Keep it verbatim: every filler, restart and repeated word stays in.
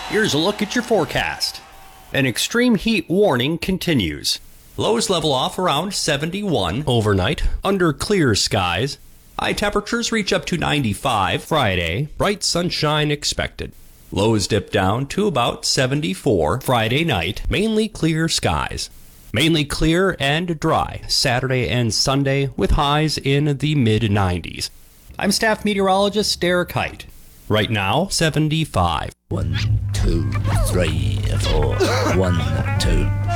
Here's a look at your forecast. An extreme heat warning continues. Lows level off around seventy-one overnight under clear skies. High temperatures reach up to ninety-five Friday. Bright sunshine expected. Lows dip down to about seventy-four Friday night. Mainly clear skies. Mainly clear and dry Saturday and Sunday with highs in the mid nineties. I'm staff meteorologist Derek Height. Right now, seventy-five. One, two, three, four. One, two.